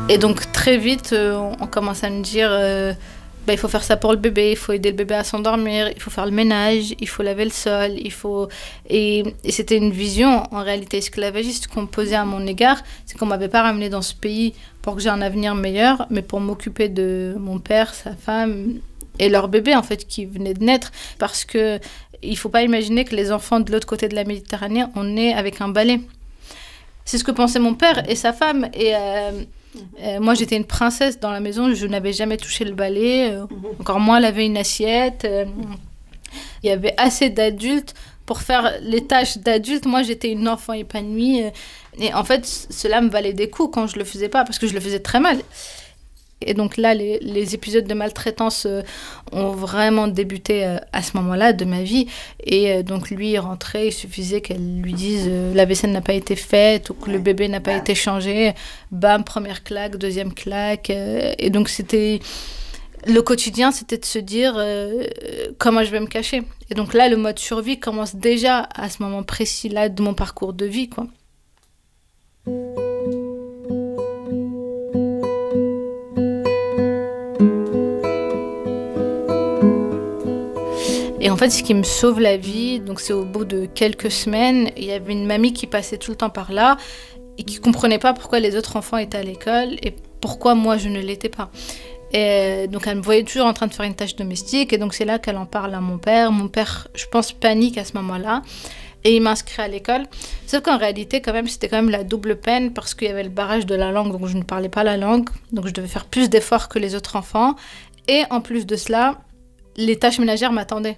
Et donc très vite, on commence à me dire il faut faire ça pour le bébé, il faut aider le bébé à s'endormir, il faut faire le ménage, il faut laver le sol, et c'était une vision en réalité esclavagiste qu'on posait à mon égard. C'est qu'on m'avait pas ramené dans ce pays pour que j'ai un avenir meilleur, mais pour m'occuper de mon père, sa femme et leur bébé en fait qui venait de naître. Parce que il faut pas imaginer que les enfants de l'autre côté de la Méditerranée, on naît avec un balai. C'est ce que pensaient mon père et sa femme. Et moi, j'étais une princesse dans la maison. Je n'avais jamais touché le balai, encore moins laver une assiette. Il y avait assez d'adultes pour faire les tâches d'adultes. Moi, j'étais une enfant épanouie. Et en fait, cela me valait des coups quand je le faisais pas, parce que je le faisais très mal. Et donc là, les épisodes de maltraitance ont vraiment débuté à ce moment-là de ma vie. Et donc lui, il rentrait, il suffisait qu'elle lui dise la vaisselle n'a pas été faite ou que le bébé n'a pas été changé. Bam, première claque, deuxième claque. Et donc c'était... Le quotidien, c'était de se dire comment je vais me cacher. Et donc là, le mode survie commence déjà à ce moment précis-là de mon parcours de vie, quoi. Et en fait, ce qui me sauve la vie, donc c'est au bout de quelques semaines, il y avait une mamie qui passait tout le temps par là et qui comprenait pas pourquoi les autres enfants étaient à l'école et pourquoi moi je ne l'étais pas. Et donc elle me voyait toujours en train de faire une tâche domestique et donc c'est là qu'elle en parle à mon père. Mon père, je pense, panique à ce moment-là et il m'inscrit à l'école. Sauf qu'en réalité, quand même, c'était quand même la double peine parce qu'il y avait le barrage de la langue, donc je ne parlais pas la langue, donc je devais faire plus d'efforts que les autres enfants. Et en plus de cela, les tâches ménagères m'attendaient.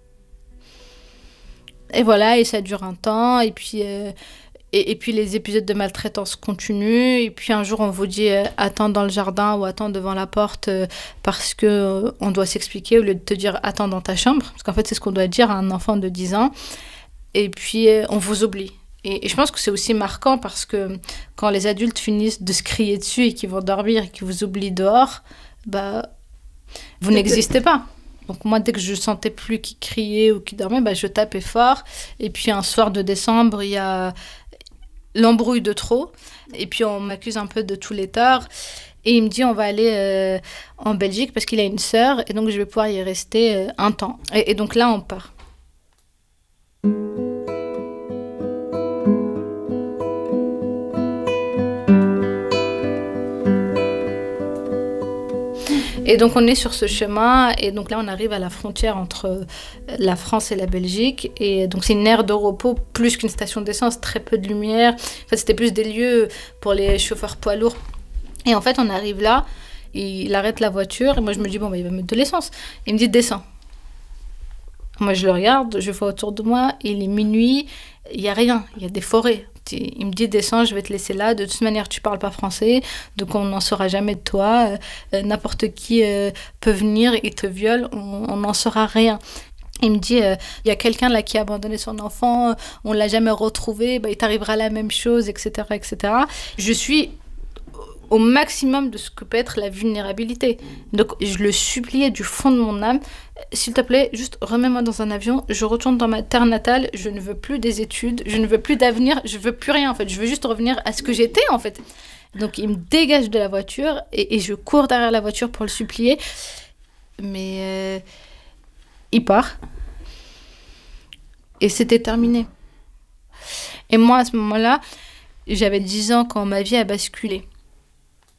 Et voilà, et ça dure un temps, et puis les épisodes de maltraitance continuent, et puis un jour on vous dit attends dans le jardin ou attends devant la porte parce que on doit s'expliquer au lieu de te dire attends dans ta chambre, parce qu'en fait c'est ce qu'on doit dire à un enfant de 10 ans, et puis on vous oublie. Et je pense que c'est aussi marquant parce que quand les adultes finissent de se crier dessus et qu'ils vont dormir et qu'ils vous oublient dehors, vous n'existez pas. Donc moi, dès que je sentais plus qu'il criait ou qu'il dormait, je tapais fort. Et puis un soir de décembre, il y a l'embrouille de trop. Et puis on m'accuse un peu de tous les torts. Et il me dit, on va aller en Belgique parce qu'il a une sœur. Et donc je vais pouvoir y rester un temps. Et donc là, on part. Et donc on est sur ce chemin et donc là on arrive à la frontière entre la France et la Belgique et donc c'est une aire de repos plus qu'une station d'essence, très peu de lumière. En fait c'était plus des lieux pour les chauffeurs poids lourds. Et en fait on arrive là, il arrête la voiture et moi je me dis il va mettre de l'essence. Il me dit descends. Moi je le regarde, je vois autour de moi, il est minuit, il y a rien, il y a des forêts. Il me dit descends, je vais te laisser là. De toute manière, tu parles pas français, donc on n'en saura jamais de toi. N'importe qui peut venir et te viole, on n'en saura rien. Il me dit il y a quelqu'un là qui a abandonné son enfant, on l'a jamais retrouvé, il t'arrivera la même chose, etc., etc. Je suis au maximum de ce que peut être la vulnérabilité. Donc je le suppliais du fond de mon âme, s'il te plaît, juste remets-moi dans un avion, je retourne dans ma terre natale, je ne veux plus des études, je ne veux plus d'avenir, je veux plus rien en fait, je veux juste revenir à ce que j'étais en fait. Donc il me dégage de la voiture et je cours derrière la voiture pour le supplier, mais il part. Et c'était terminé. Et moi à ce moment-là, j'avais 10 ans quand ma vie a basculé.